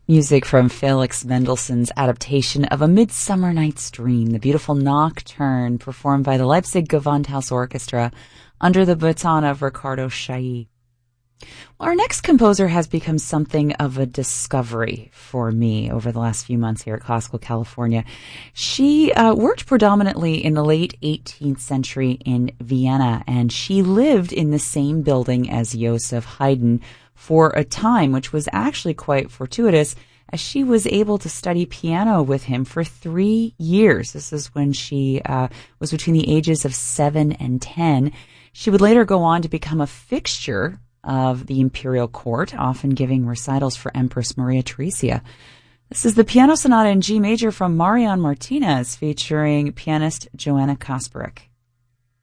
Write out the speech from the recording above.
Music from Felix Mendelssohn's adaptation of A Midsummer Night's Dream, the beautiful nocturne performed by the Leipzig Gewandhaus Orchestra under the baton of Ricardo Chailly. Well, our next composer has become something of a discovery for me over the last few months here at Classical California. She worked predominantly in the late 18th century in Vienna, and she lived in the same building as Joseph Haydn for a time, which was actually quite fortuitous, as she was able to study piano with him for 3 years. This is when she was between the ages of 7 and 10. She would later go on to become a fixture of the imperial court, often giving recitals for Empress Maria Theresia. This is the Piano Sonata in G major from Marian Martinez, featuring pianist Joanna Kasperek.